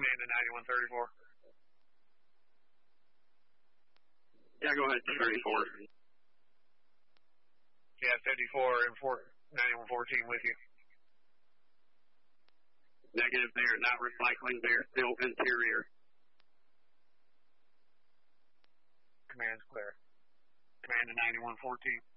Command to 9134. Yeah, go ahead, 34. Yeah, 54 and 9114 with you. Negative, they're not recycling, they're still interior. Command's clear. Command to 9114.